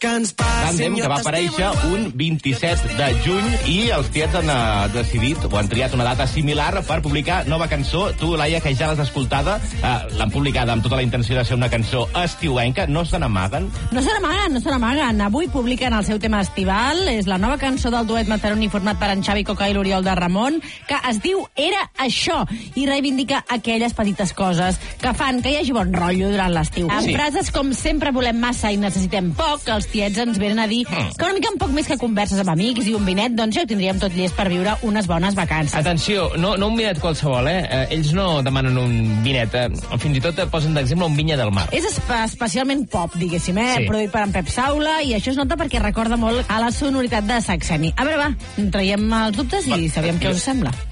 Tàndem que va aparèixer un 27 de juny i els tiets han decidit o han triat una data similar per publicar nova cançó. Tu, Laia, que ja l'has escoltada, l'han publicada amb tota la intenció de ser una cançó estiuenca. No se n'amaguen? No se n'amaguen. Avui publiquen el seu tema estival. És la nova cançó del duet Mataroni format per en Xavi Coca i l'Oriol de Ramon, que es diu Era això, i reivindica aquelles petites coses que fan que hi hagi bon rotllo durant l'estiu. Amb frases com sempre volem massa i necessitem poc, els tiets ens venen a dir que una mica un poc més que converses amb amics i un vinet, doncs ja ho tindríem tot llest per viure unes bones vacances. Atenció, no un vinet qualsevol, ells no demanen un vinet, fins i tot posen d'exemple un Vinya del Mar. És especialment pop, diguéssim, produït per en Pep Saula, i això es nota perquè recorda molt a la sonoritat de Saxeni. A veure, va, traiem els dubtes i sabíem què us sembla.